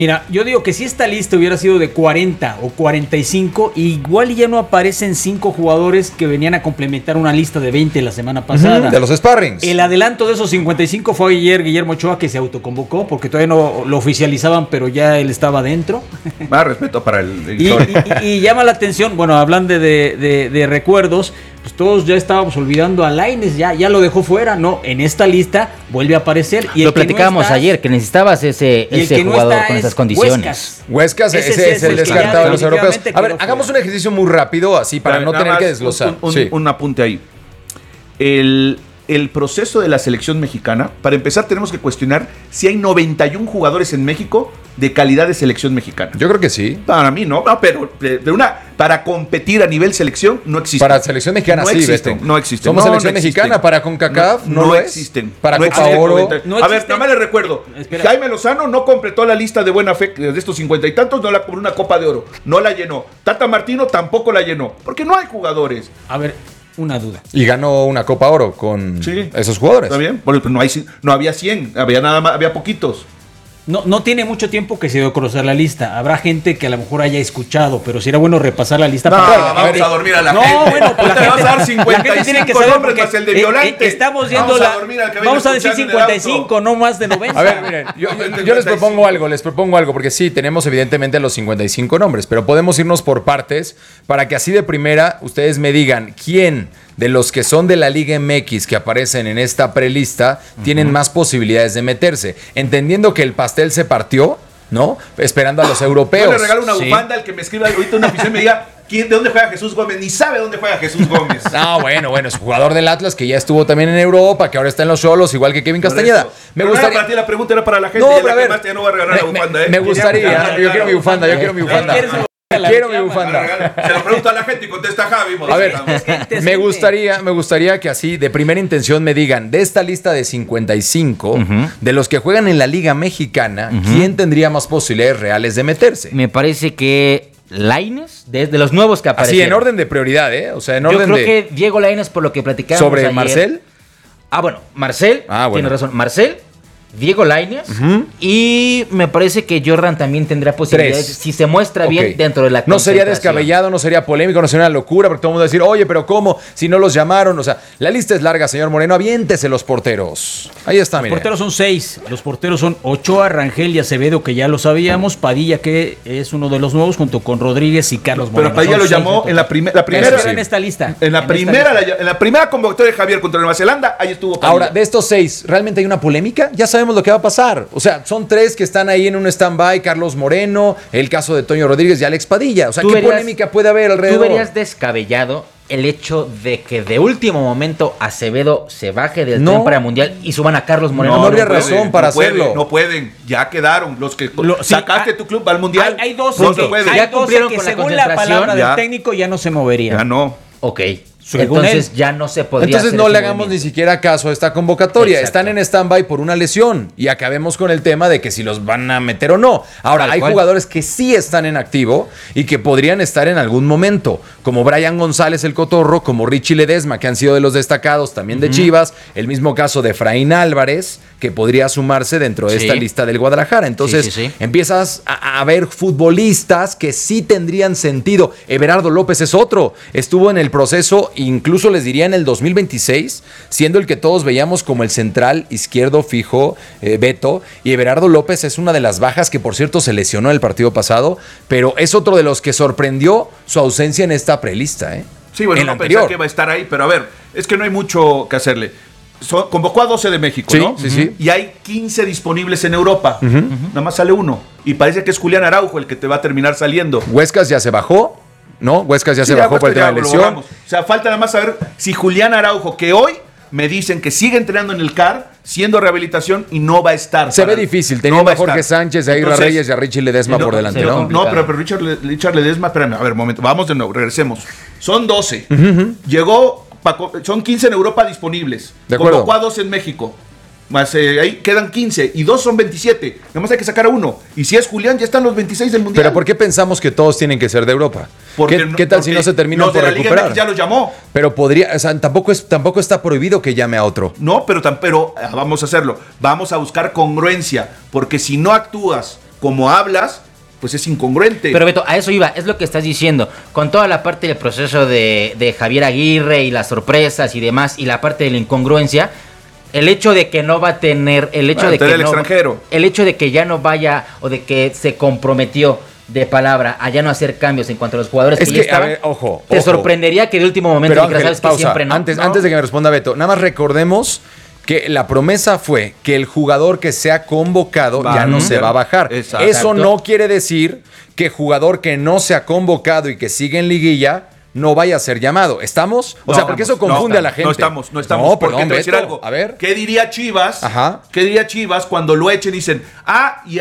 Mira, yo digo que si esta lista hubiera sido de 40 o 45, igual ya no aparecen 5 jugadores que venían a complementar una lista de 20 la semana pasada. De los sparrings. El adelanto de esos 55 fue ayer Guillermo Ochoa, que se autoconvocó porque todavía no lo oficializaban, pero ya él estaba dentro. Más respeto para el y llama la atención, bueno, hablando de recuerdos, pues todos ya estábamos olvidando a Lainez, ya lo dejó fuera, no, en esta lista vuelve a aparecer. Y lo platicábamos ayer, que necesitabas ese jugador con esas condiciones. Huescas ese es el descartado de los europeos. A ver, hagamos un ejercicio muy rápido, así para no tener que desglosar. Un apunte ahí. El proceso de la selección mexicana, para empezar tenemos que cuestionar si hay 91 jugadores en México de calidad de selección mexicana. Yo creo que sí. Para mí no, pero para competir a nivel selección no existen. Para selección mexicana sí, Beto. No existen. Somos selección mexicana, para CONCACAF no existen. Para Copa Oro. A ver, nada más les recuerdo. Jaime Lozano no completó la lista de buena fe de estos 50 y tantos, no la cobró una Copa de Oro. No la llenó. Tata Martino tampoco la llenó. Porque no hay jugadores. A ver, una duda. Y ganó una Copa Oro con esos jugadores. Está bien, porque no había 100, había poquitos. No tiene mucho tiempo que se dio a conocer la lista. Habrá gente que a lo mejor haya escuchado, pero sería bueno repasar la lista. Vamos a dormir a la gente. No, bueno, pues te vas a dar 55 nombres más el de Violante. Estamos viendo vamos a decir 55, no más de 90. A ver, miren, yo les propongo algo, porque sí, tenemos evidentemente los 55 nombres, pero podemos irnos por partes para que así de primera ustedes me digan quién de los que son de la Liga MX que aparecen en esta prelista tienen más posibilidades de meterse, entendiendo que el pastel se partió, ¿no? Esperando a los europeos. Yo le regalo una bufanda al que me escriba ahorita una afición y me diga ¿de dónde juega Jesús Gómez? Ni sabe dónde juega Jesús Gómez. No, bueno, es jugador del Atlas que ya estuvo también en Europa, que ahora está en los Cholos, igual que Kevin Castañeda. Me gustaría. No era para ti, la pregunta era para la gente. No, pero a ver, ya no voy a regalar la bufanda, me gustaría, yo quiero mi bufanda. Quiero mi bufanda. Se lo pregunto a la gente y contesta Javi. A ver, me gustaría que así, de primera intención, me digan, de esta lista de 55, de los que juegan en la Liga Mexicana, ¿quién tendría más posibilidades reales de meterse? Me parece que Lainez, de los nuevos que aparecieron. Así, en orden de prioridad, ¿eh? O sea, en orden de... Yo creo que Diego Lainez, por lo que platicamos ¿Sobre ayer. Marcel? Marcel, tiene razón. Marcel, Diego Lainez, y me parece que Jordan también tendrá posibilidades si se muestra bien dentro de la No sería descabellado, no sería polémico, no sería una locura, porque todo el mundo va a decir, oye, pero ¿cómo? Si no los llamaron, o sea, la lista es larga, señor Moreno, aviéntese los porteros. Ahí está, mire. Los porteros son 6, los porteros son Ochoa, Rangel y Acevedo, que ya lo sabíamos, Padilla, que es uno de los nuevos, junto con Rodríguez y Carlos Moreno. Pero Padilla lo llamó en la primera en esta lista. En la primera convocatoria de Javier contra Nueva Zelanda, ahí estuvo Padilla. Ahora, de estos 6, ¿realmente hay una polémica? Ya sabemos lo que va a pasar. O sea, son 3 que están ahí en un stand-by, Carlos Moreno, el caso de Toño Rodríguez y Alex Padilla. O sea, ¿qué polémica puede haber alrededor? ¿Tú verías descabellado el hecho de que de último momento Acevedo se baje del tren para el Mundial y suban a Carlos Moreno? No habría razón para hacerlo. No pueden, ya quedaron. Los que sacaste tu club al Mundial. Hay 12 que según la palabra del técnico ya no se moverían. Ya no. Ok. Entonces ya no se podría. Entonces no le hagamos ni siquiera caso a esta convocatoria. Exacto. Están en stand-by por una lesión y acabemos con el tema de que si los van a meter o no. Ahora, hay jugadores que sí están en activo y que podrían estar en algún momento, como Brian González el Cotorro, como Richie Ledesma, que han sido de los destacados también de Chivas, el mismo caso de Efraín Álvarez, que podría sumarse dentro de esta lista del Guadalajara. Entonces empiezas a ver futbolistas que sí tendrían sentido. Everardo López es otro. Estuvo en el proceso, incluso les diría en el 2026, siendo el que todos veíamos como el central izquierdo fijo, Beto. Y Everardo López es una de las bajas que, por cierto, se lesionó el partido pasado, pero es otro de los que sorprendió su ausencia en esta prelista. Sí, bueno, no pensé que va a estar ahí, pero a ver, es que no hay mucho que hacerle. Convocó a 12 de México, ¿no? Sí. Y hay 15 disponibles en Europa. Nada más sale uno. Y parece que es Julián Araujo el que te va a terminar saliendo. Huescas ya se bajó, ¿no? Huescas ya se bajó por el tema de lesión. O sea, falta nada más saber si Julián Araujo, que hoy me dicen que sigue entrenando en el CAR, siendo rehabilitación y no va a estar. Se ve difícil, teniendo a Jorge Sánchez, a Ira Reyes y a Richie Ledesma por delante, ¿no? No, pero Richard Ledesma, espérame, a ver, un momento, vamos de nuevo, regresemos. Son 12. Llegó... Son 15 en Europa disponibles. De acuerdo. Convocó a 2 en México. Más ahí quedan 15 y 2 son 27. Nada más hay que sacar a uno. Y si es Julián, ya están los 26 del Mundial. Pero ¿por qué pensamos que todos tienen que ser de Europa? ¿Qué tal si no se terminan por recuperar? Liga MX ya los llamó. Pero podría, o sea, tampoco está prohibido que llame a otro. No, pero vamos a hacerlo. Vamos a buscar congruencia, porque si no actúas como hablas, pues es incongruente. Pero Beto, a eso iba, es lo que estás diciendo. Con toda la parte del proceso de Javier Aguirre y las sorpresas y demás, y la parte de la incongruencia, el hecho de que no va a tener, el hecho de que el extranjero, el hecho de que ya no vaya, o de que se comprometió de palabra a ya no hacer cambios en cuanto a los jugadores es que ya estaban, a ver, ojo, te sorprendería que de último momento pero Ángel, sabes pausa, que siempre no. Antes de que me responda Beto, nada más recordemos que la promesa fue que el jugador que sea convocado ya no se va a bajar. Exacto. Eso no quiere decir que jugador que no se ha convocado y que sigue en liguilla no vaya a ser llamado. ¿Estamos? O sea, porque eso confunde a la gente. No estamos. Porque perdón, te voy a decir Beto, algo. A ver. ¿Qué diría Chivas? Ajá. ¿Qué diría Chivas cuando lo echen y dicen, y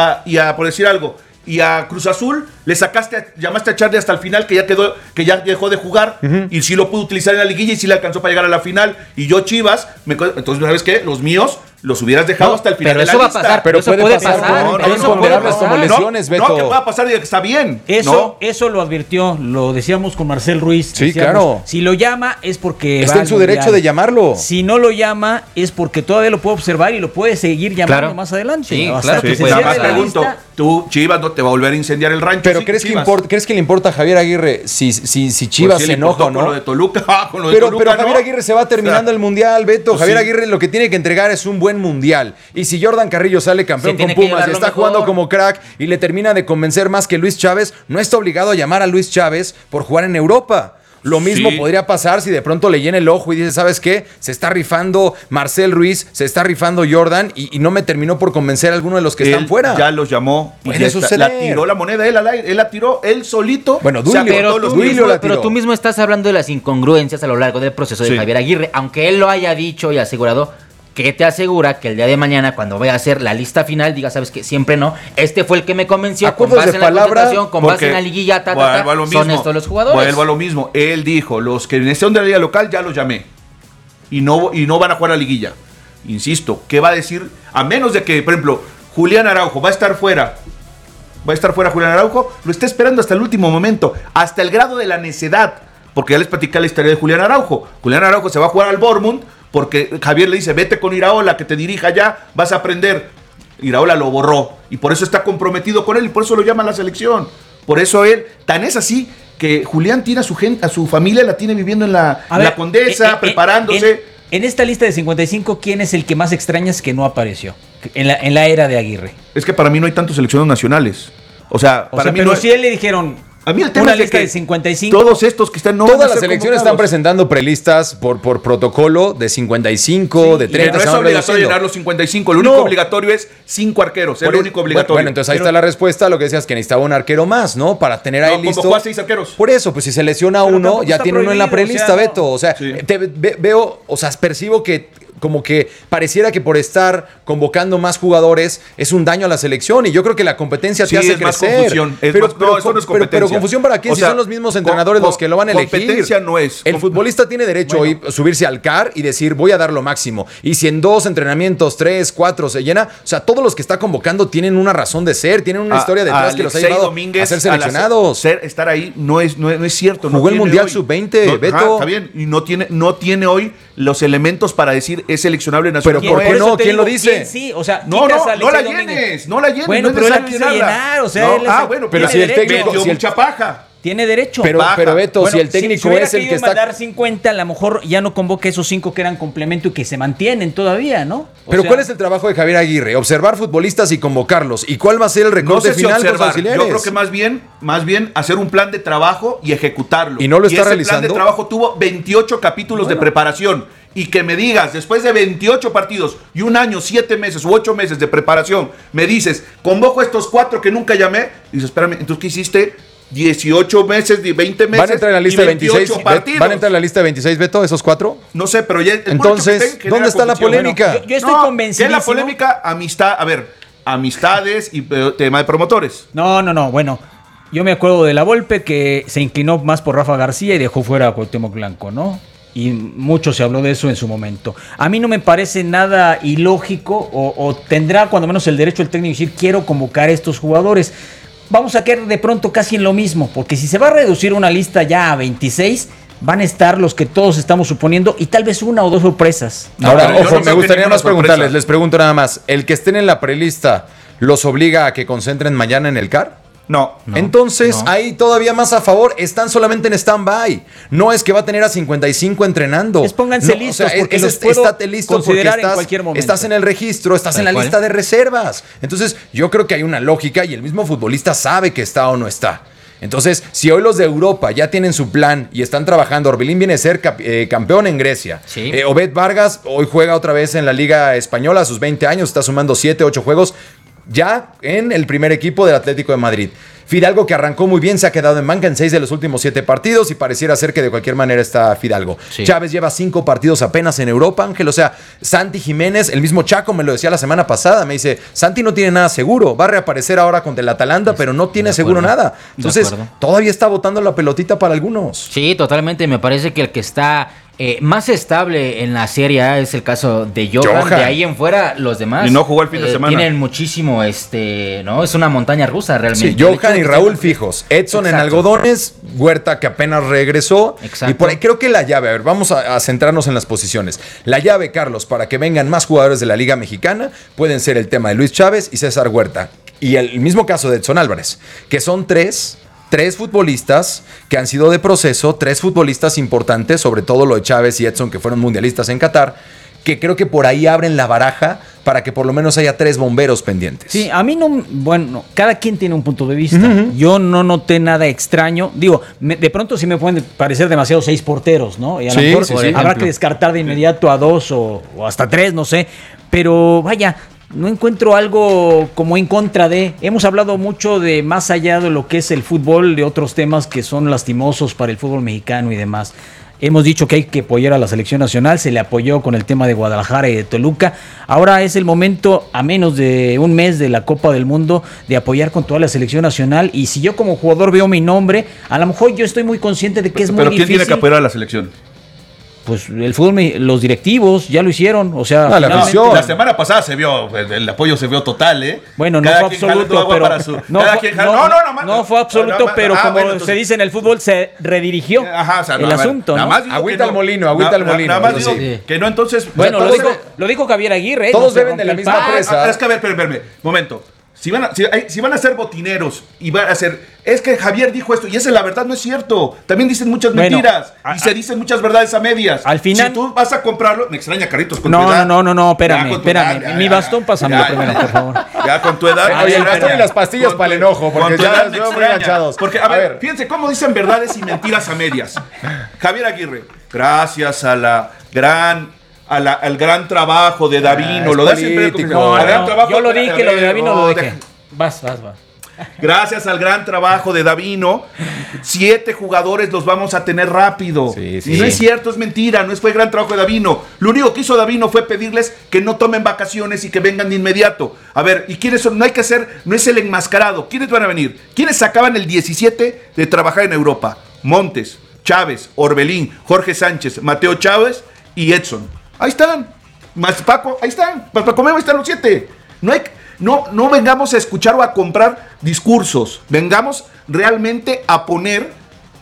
a por decir algo, y a Cruz Azul le llamaste a Charlie hasta el final, que ya dejó de jugar, y sí lo pudo utilizar en la liguilla y sí le alcanzó para llegar a la final, y yo Chivas, entonces ¿sabes qué? Los míos los hubieras dejado hasta el final pero de la eso lista. va a pasar, pero eso puede pasar. Hay imponderables como lesiones, Beto. No, que pueda pasar y que está bien. Eso lo advirtió, lo decíamos con Marcel Ruiz. Sí, claro. Si lo llama es porque está en su derecho de llamarlo. Si no lo llama es porque todavía lo puede observar y lo puede seguir llamando más adelante. Sí, hasta claro. que se nada más cierre la pregunto, lista. tú Chivas no te va a volver a incendiar el rancho. Pero sí, ¿crees que le importa a Javier Aguirre si Chivas pues sí, se enoja o no? Con lo de Toluca, pero Javier Aguirre se va terminando el Mundial, Beto. Javier Aguirre lo que tiene que entregar es un buen Mundial. Y si Jordan Carrillo sale campeón con Pumas y está jugando como crack y le termina de convencer más que Luis Chávez, no está obligado a llamar a Luis Chávez por jugar en Europa. Lo mismo podría pasar si de pronto le llena el ojo y dice, ¿sabes qué? Se está rifando Marcel Ruiz, se está rifando Jordan y no me terminó por convencer a alguno de los que están fuera. Ya los llamó. Puede suceder. La tiró la moneda él la tiró él solito. Bueno, pero tú mismo estás hablando de las incongruencias a lo largo del proceso de Javier Aguirre, aunque él lo haya dicho y asegurado. ¿Qué te asegura que el día de mañana, cuando vaya a hacer la lista final, diga, sabes que siempre no? Este fue el que me convenció, con base en la concentración, con base en la liguilla, son estos los jugadores. Vuelvo a lo mismo. Él dijo, los que necesitan de la liga local ya los llamé. Y no van a jugar a la liguilla. Insisto, ¿qué va a decir? A menos de que, por ejemplo, Julián Araujo va a estar fuera. Julián Araujo, lo está esperando hasta el último momento, hasta el grado de la necedad. Porque ya les platicé la historia de Julián Araujo. Julián Araujo se va a jugar al Bournemouth porque Javier le dice, vete con Iraola, que te dirija ya, vas a aprender. Iraola lo borró y por eso está comprometido con él y por eso lo llama a la selección. Por eso él, tan es así que Julián tiene a su gente, a su familia la tiene viviendo en la Condesa, preparándose. En esta lista de 55, ¿quién es el que más extrañas que no apareció en la era de Aguirre? Es que para mí no hay tantos seleccionados nacionales. Para mí pero no si él le dijeron... A mí el tema una es lista que de 55. Todos estos que están todas las selecciones están presentando prelistas por protocolo de 55, de 30. No es obligatorio llenar los 55. Lo único obligatorio es 5 arqueros. Es lo único obligatorio. Bueno, entonces ahí está la respuesta a lo que decías, que necesitaba un arquero más, ¿no? Para tener ahí listo. Convocó a 6 arqueros. Por eso, pues si se lesiona uno, ya tiene uno en la prelista, Beto. O sea, veo, percibo que como que pareciera que por estar convocando más jugadores es un daño a la selección y yo creo que la competencia te hace crecer. Más confusión. Pero eso no es competencia. Pero confusión para quién, si son los mismos entrenadores los que lo van a elegir. Competencia no es. El futbolista tiene derecho a subirse al CAR y decir voy a dar lo máximo. Y si en 2 entrenamientos, 3, 4 se llena, o sea, todos los que está convocando tienen una razón de ser, tienen una historia detrás que los ha llevado a ser seleccionados. Estar ahí no es cierto. Jugó el Mundial Sub-20, Beto. Está bien, y no tiene hoy los elementos para decir es seleccionable nacional. Pero ¿por qué no? ¿Quién lo dice? Sí, o sea, no la llenes. Bueno, no pero él la quiere llenar, o sea, pero si el técnico, metió mucha paja. Tiene derecho. Pero Beto, si el técnico es el que está... mandar 50, a lo mejor ya no convoque esos 5 que eran complemento y que se mantienen todavía, ¿no? Pero ¿cuál es el trabajo de Javier Aguirre? Observar futbolistas y convocarlos. ¿Y cuál va a ser el recorte final con los auxiliares? Yo creo que más bien hacer un plan de trabajo y ejecutarlo. ¿Y no lo está realizando? El plan de trabajo tuvo 28 capítulos de preparación. Y que me digas, después de 28 partidos y 1 año, 7 meses u 8 meses de preparación, me dices, convoco a estos 4 que nunca llamé. Y dices, espérame, entonces ¿qué hiciste? 18 meses, 20 meses. ¿Van a entrar en la lista de 26? ¿Van a entrar en la lista de 26, Beto, esos 4? No sé, pero ya. Entonces, ¿dónde está la polémica? Bueno, yo estoy convencido. ¿Qué es la polémica? Amistades y tema de promotores. No, bueno. Yo me acuerdo de la Volpe que se inclinó más por Rafa García y dejó fuera a Cuauhtémoc Blanco, ¿no? Y mucho se habló de eso en su momento. A mí no me parece nada ilógico o tendrá cuando menos el derecho el técnico de decir quiero convocar a estos jugadores. Vamos a quedar de pronto casi en lo mismo, porque si se va a reducir una lista ya a 26, van a estar los que todos estamos suponiendo y tal vez 1 o 2 sorpresas. Ahora, ojo, me gustaría más preguntarles, les pregunto nada más, el que estén en la prelista, los obliga a que concentren mañana en el CAR? No. Entonces, hay todavía más a favor. Están solamente en stand-by. No es que va a tener a 55 entrenando. Pónganse listos, porque los puedo estate listo considerar porque en cualquier momento. Estás en el registro, estás en la lista de reservas. Entonces, yo creo que hay una lógica y el mismo futbolista sabe que está o no está. Entonces, si hoy los de Europa ya tienen su plan y están trabajando, Orbelín viene a ser campeón en Grecia. Sí. Obed Vargas hoy juega otra vez en la Liga Española a sus 20 años, está sumando 7, 8 juegos ya en el primer equipo del Atlético de Madrid. Fidalgo, que arrancó muy bien, se ha quedado en banca en 6 de los últimos 7 partidos y pareciera ser que de cualquier manera está Fidalgo. Sí. Chávez lleva 5 partidos apenas en Europa, Ángel. O sea, Santi Jiménez, el mismo Chaco me lo decía la semana pasada, me dice, Santi no tiene nada seguro, va a reaparecer ahora contra el Atalanta, pero no tiene seguro nada. Entonces, todavía está botando la pelotita para algunos. Sí, totalmente. Me parece que el que está más estable en la Serie A es el caso de Johan. De ahí en fuera, los demás. Y no jugó el fin de semana. Tienen muchísimo, ¿no? Es una montaña rusa realmente. Sí, Johan y Raúl fijos. Edson en algodones, Huerta que apenas regresó. Exacto. Y por ahí creo que la llave, a ver, vamos a centrarnos en las posiciones. La llave, Carlos, para que vengan más jugadores de la Liga Mexicana, pueden ser el tema de Luis Chávez y César Huerta. Y el mismo caso de Edson Álvarez, que son tres futbolistas que han sido de proceso, 3 futbolistas importantes, sobre todo lo de Chávez y Edson, que fueron mundialistas en Qatar, que creo que por ahí abren la baraja para que por lo menos haya 3 bomberos pendientes. Sí, a mí no, bueno, cada quien tiene un punto de vista. Yo no noté nada extraño. Digo, de pronto sí me pueden parecer demasiado 6 porteros, ¿no? Y a lo mejor habrá que descartar de inmediato a 2 o hasta 3, no sé. Pero vaya, no encuentro algo como en contra de. Hemos hablado mucho de más allá de lo que es el fútbol, de otros temas que son lastimosos para el fútbol mexicano y demás. Hemos dicho que hay que apoyar a la selección nacional, se le apoyó con el tema de Guadalajara y de Toluca. Ahora es el momento, a menos de un mes de la Copa del Mundo, de apoyar con toda la selección nacional. Y si yo como jugador veo mi nombre, a lo mejor yo estoy muy consciente de que es muy difícil. ¿Pero quién tiene que apoyar a la selección? Pues el fútbol, los directivos ya lo hicieron, o sea, la semana pasada se vio, el apoyo se vio total, ¿eh? Bueno, no fue absoluto, pero no fue absoluto, pero como se dice en el fútbol, se redirigió el asunto, ¿no? Agüita al molino, agüita al molino. Nada más digo que no, entonces. Bueno, lo dijo Javier Aguirre. Todos beben de la misma presa. Es que a ver, espérame, momento. Si van a ser botineros y van a ser... Es que Javier dijo esto y esa la verdad no es cierto. También dicen muchas mentiras y se dicen muchas verdades a medias. Al final... Si tú vas a comprarlo... Me extraña, Carlitos, con tu edad. No, espérame. Mi bastón, pásamelo primero, por favor. Ya con tu edad... Oye, el bastón y las pastillas para el enojo, porque ya los veo muy enganchados. Porque, a ver, fíjense cómo dicen verdades y mentiras a medias. Javier Aguirre, gracias a la gran... al gran trabajo de Davino, lo de siempre. Yo lo dije, lo de Davino lo dejé. Vas. Gracias al gran trabajo de Davino, 7 jugadores los vamos a tener rápido. Sí. Y no es cierto, es mentira, no fue el gran trabajo de Davino. Lo único que hizo Davino fue pedirles que no tomen vacaciones y que vengan de inmediato. A ver, ¿y quiénes son? No es el enmascarado. ¿Quiénes van a venir? ¿Quiénes acaban el 17 de trabajar en Europa? Montes, Chávez, Orbelín, Jorge Sánchez, Mateo Chávez y Edson. Ahí están. Más Paco, ahí están. Más Paco Memo, ahí están los 7. No vengamos a escuchar o a comprar discursos. Vengamos realmente a poner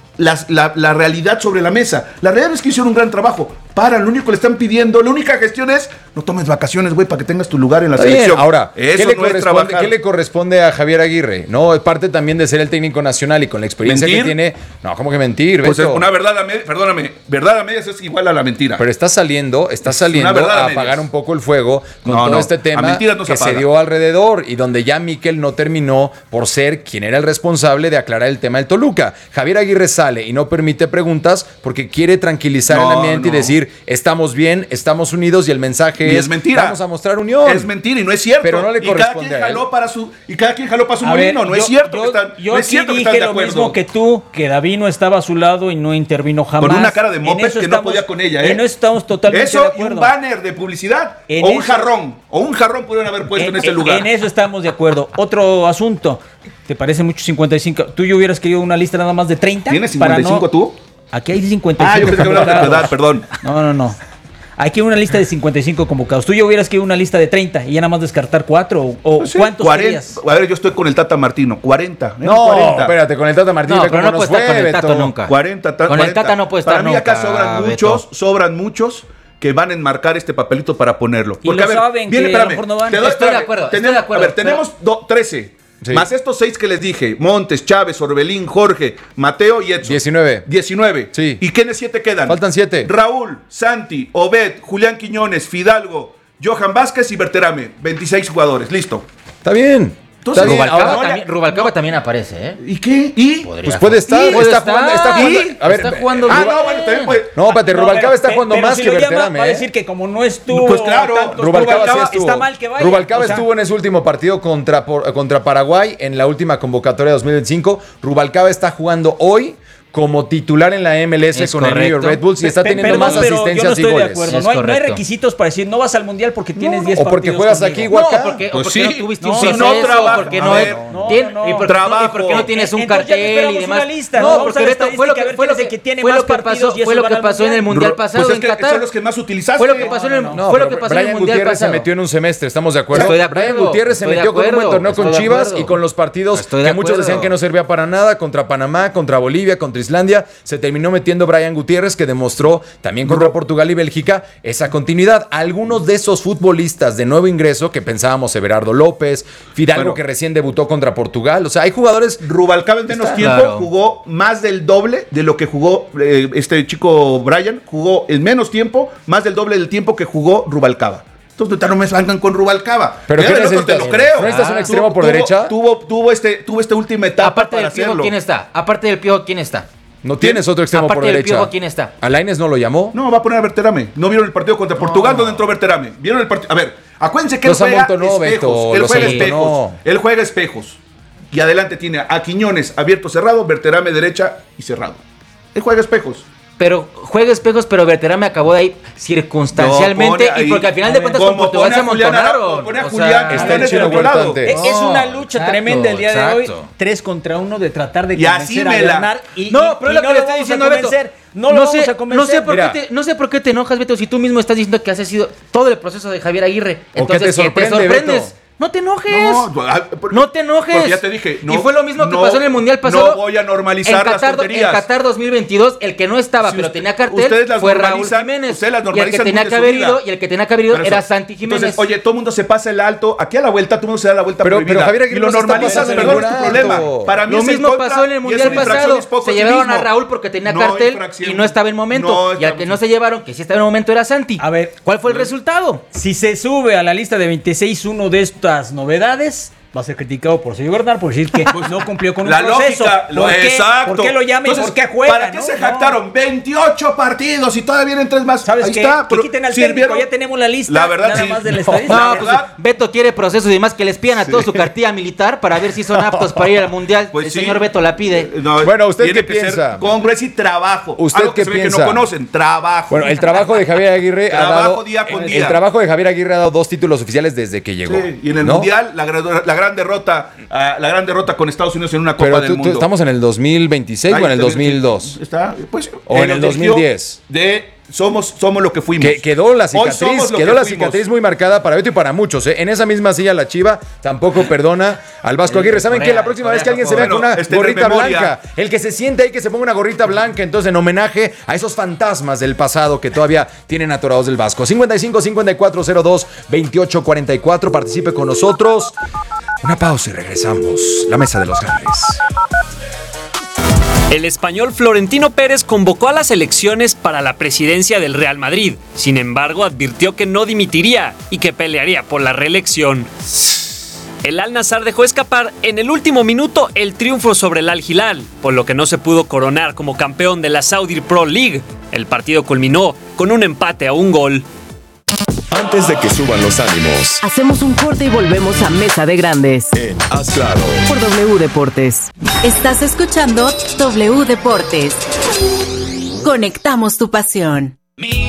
la realidad sobre la mesa. La realidad es que hicieron un gran trabajo. Lo único que le están pidiendo, la única gestión es no tomes vacaciones, güey, para que tengas tu lugar en la selección. Ahora, ¿qué le corresponde a Javier Aguirre? No, es parte también de ser el técnico nacional y con la experiencia que tiene. No, ¿cómo que mentir? Pues una verdad verdad a medias es igual a la mentira. Pero está saliendo a apagar un poco el fuego con todo este tema que se dio alrededor y donde ya Miquel no terminó por ser quien era el responsable de aclarar el tema del Toluca. Javier Aguirre sale y no permite preguntas porque quiere tranquilizar el ambiente y decir estamos bien, estamos unidos y el mensaje es mentira. Vamos a mostrar unión. Es mentira y no es cierto. Pero no le corresponde a él. Y cada quien jaló para su molino. No es cierto yo dije lo mismo que tú, que Davino estaba a su lado y no intervino jamás. Con una cara de moped que no podía con ella. En eso estamos totalmente de acuerdo. Y un banner de publicidad un jarrón. O un jarrón pudieron haber puesto en ese lugar. En eso estamos de acuerdo. Otro asunto. ¿Te parece mucho 55? ¿Tú y yo hubieras querido una lista nada más de 30? ¿Tienes 55 tú? Aquí hay 55 yo pensé que hablabas de tu edad, perdón. No. Aquí hay una lista de 55 convocados. Tú ya hubieras querido una lista de 30 y ya nada más descartar 4 o sí, ¿cuántos 40, querías? A ver, yo estoy con el Tata Martino, 40. No, 40. Espérate, con el Tata Martino. No, pero no puede estar con el Tata nunca. 40. Con el Tata no puede estar nunca. Para mí acá sobran muchos. que van a enmarcar este papelito para ponerlo. Y lo saben que a lo mejor no van. Estoy de acuerdo. A ver, tenemos 13. Sí. Más estos 6 que les dije: Montes, Chávez, Orbelín, Jorge, Mateo y Edson. 19. Sí. ¿Y quiénes 7 quedan? Faltan 7. Raúl, Santi, Obed, Julián Quiñones, Fidalgo, Johan Vázquez y Berterame. 26 jugadores. Listo. Está bien. Entonces, Rubalcaba también aparece, ¿eh? ¿Y qué? ¿Y? Pues puede estar. Está jugando. A ver, está jugando. No, bueno, también puede. No, espérate, Rubalcaba está jugando más si que lo llama, Berterame. va a decir que como no estuvo. Pues claro, Rubalcaba sí estuvo. está mal que vaya. Rubalcaba estuvo en ese último partido contra Paraguay en la última convocatoria 2025. Rubalcaba está jugando hoy como titular en la MLS Es con el New York Red Bulls y está teniendo más asistencias y goles. Yo no estoy de acuerdo. No hay requisitos para decir no vas al Mundial porque tienes 10 partidos. O porque juegas aquí o acá. Porque no tuviste un proceso, no trabajas, porque no tienes un cartel y demás. No, porque fue lo que pasó en el Mundial pasado en Qatar. Son los que más utilizaste. Fue lo que pasó en el Mundial pasado. Brian Gutiérrez se metió en un semestre, ¿estamos de acuerdo? Estoy de acuerdo. Brian Gutiérrez se metió con un buen torneo con Chivas y con los partidos que muchos decían que no servía para nada, contra Panamá, contra Bolivia, contra Islandia. Se terminó metiendo Brian Gutiérrez, que demostró también contra Portugal y Bélgica esa continuidad. Algunos de esos futbolistas de nuevo ingreso que pensábamos, Everardo López, Fidalgo, que recién debutó contra Portugal. O sea, hay jugadores. Rubalcaba en menos tiempo jugó más del doble de lo que jugó este chico Brian. Jugó en menos tiempo, más del doble del tiempo que jugó Rubalcaba. Entonces no me salgan con Rubalcaba. ¿Pero qué necesitas? Te lo creo. ¿No necesitas un extremo por derecha? Tuvo esta última etapa Aparte para del Piojo, hacerlo. ¿quién está? Aparte del Piojo, ¿quién está? No tienes otro extremo por Aparte del derecha. Piojo, ¿quién está? ¿A Lainez no lo llamó? No, va a poner a Berterame. ¿No vieron el partido contra Portugal donde entró Berterame? ¿Vieron el partido? A ver, acuérdense que él juega espejos. Él juega espejos. Y adelante tiene a Quiñones abierto, cerrado, Berterame derecha y cerrado. Él juega espejos. Pero juega espejos, pero Berterame acabó de ahí circunstancialmente y porque al final de cuentas con Portugal se amontonaron. Está en Chino Huertante. Es una lucha tremenda el día de hoy. 3 contra 1 de tratar de convencer a Bernard. Pero lo que le estoy diciendo a Beto. No sé por qué te enojas, Beto, si tú mismo estás diciendo que has sido todo el proceso de Javier Aguirre. Entonces, ¿qué te sorprendes? No te enojes. No te enojes. Porque ya te dije. Y fue lo mismo que pasó en el Mundial pasado. No voy a normalizar las tonterías. En Qatar 2022, el que no estaba, pero tenía cartel, fue Raúl Jiménez. Y el que tenía que haber ido, era Santi Jiménez. Entonces, oye, todo el mundo se pasa el alto. Aquí a la vuelta, todo el mundo se da la vuelta pero Javier Aguirre y lo normalizas, perdón, es tu problema. Para mí lo mismo pasó en el Mundial pasado. Se llevaron a Raúl porque tenía cartel y no estaba en momento. Y al que no se llevaron, que sí estaba en momento, era Santi. A ver, ¿cuál fue el resultado? Si se sube a la lista de 26 uno de estas novedades, va a ser criticado por señor Bernard por decir que no cumplió con un proceso. Exacto. ¿Por qué lo llama y por qué juega? ¿Para qué se jactaron? 28 partidos y todavía vienen 3 más. ¿Sabes qué? Está, que quiten al técnico, ya tenemos la lista. La verdad, nada sí. más de la estadística. No, pues Beto quiere procesos y demás que les pidan a todos su cartilla militar para ver si son aptos para ir al Mundial. Pues el sí. señor Beto la pide. Bueno, ¿usted qué piensa? Congreso y trabajo. ¿Usted algo qué que se ve piensa? que no conocen. Trabajo. Bueno, el trabajo de Javier Aguirre ha dado. Día con día. El trabajo de Javier Aguirre ha dado 2 títulos oficiales desde que llegó. Sí, y en el Mundial, la gran derrota con Estados Unidos en una Copa del Mundo. ¿Estamos en el 2026 o en el 2002? Está, pues, ¿O en el 2010? Somos lo que fuimos. Quedó la cicatriz muy marcada para Beto y para muchos. En esa misma silla la Chiva tampoco perdona al Vasco Aguirre. ¿Saben qué? La próxima vez que alguien se vea con una gorrita blanca, el que se siente ahí que se ponga una gorrita blanca, entonces en homenaje a esos fantasmas del pasado que todavía tienen atorados del Vasco. 55-5402-2844. Participe con nosotros. Una pausa y regresamos. La mesa de los grandes. El español Florentino Pérez convocó a las elecciones para la presidencia del Real Madrid. Sin embargo, advirtió que no dimitiría y que pelearía por la reelección. El Al-Nassr dejó escapar en el último minuto el triunfo sobre el Al-Hilal, por lo que no se pudo coronar como campeón de la Saudi Pro League. El partido culminó con un empate a 1 gol. Antes de que suban los ánimos, hacemos un corte y volvemos a Mesa de Grandes. En Haz Claro, por W Deportes. Estás escuchando W Deportes. Conectamos tu pasión.